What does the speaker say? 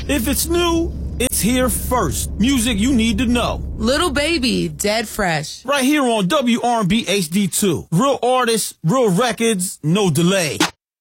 If it's new, it's here first. Music you need to know. Little Baby, Dead Fresh. Right here on WRB HD2. Real artists, real records, no delay.